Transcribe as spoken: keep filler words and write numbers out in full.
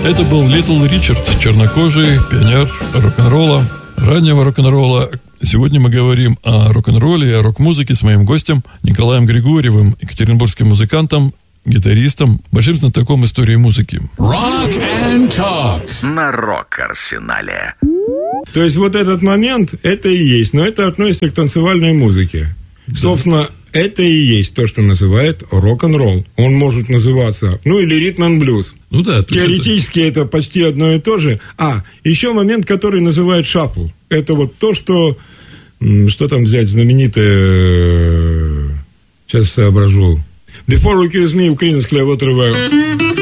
Это был Литл Ричард, чернокожий пионер рок-н-ролла, раннего рок-н-ролла. Сегодня мы говорим о рок-н-ролле и о рок-музыке с моим гостем Николаем Григорьевым, екатеринбургским музыкантом, гитаристом, большим знатоком истории музыки. Rock and Talk на Рок-Арсенале. То есть вот этот момент, это и есть, но это относится к танцевальной музыке. Да. Собственно, это и есть то, что называют рок-н-ролл. Он может называться, ну, или ритм-н-блюз. Ну да. Теоретически это... это почти одно и то же. А, еще момент, который называют шаффл. Это вот то, что... Что там взять знаменитое... Сейчас соображу. Before you kiss me, Ukraine, Clearwater Revival.